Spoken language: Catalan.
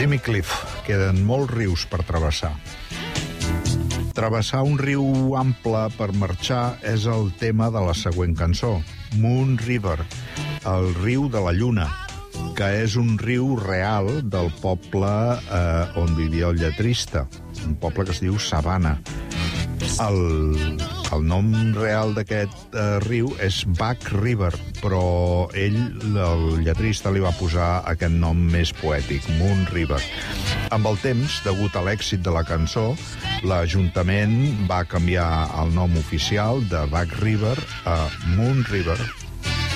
Jimmy Cliff, queden molts rius per travessar. Travessar un riu ample per marxar és el tema de la següent cançó, Moon River, el riu de la lluna, que és un riu real del poble on vivia el lletrista, un poble que es diu Savannah. El nom real d'aquest riu és Back River, però ell, el lletrista, li va posar aquest nom més poètic, Moon River. Amb el temps, degut a l'èxit de la cançó, l'Ajuntament va canviar el nom oficial de Back River a Moon River,